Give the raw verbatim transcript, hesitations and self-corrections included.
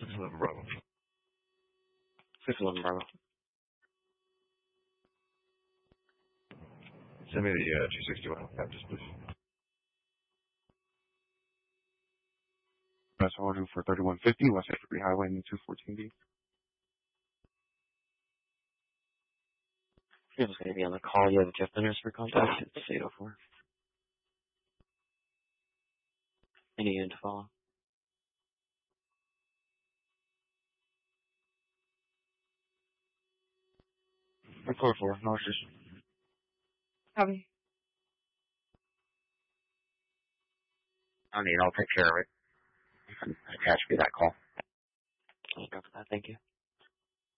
six eleven Bravo. six eleven Bravo. Send me the uh, two sixty-one Baptist, please. That's order for thirty-one fifty, West Africa Highway, two fourteen B. It was going to be on the call. You have Jeff Benners for contact. It's eight oh four. Any unit to follow? Record four, no issues. Copy. I mean, I'll take care of it. You can attach me that call. I'll go for that. Thank you.